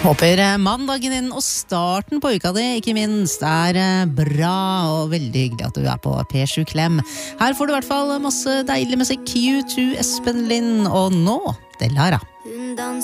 Håper mandagen din og starten på uka di, ikke minst, bra og veldig hyggelig at du på P7 Klem. Her får du I hvert fall masse deilig musikk, Q2 Espen Lind, og nå, det Lara.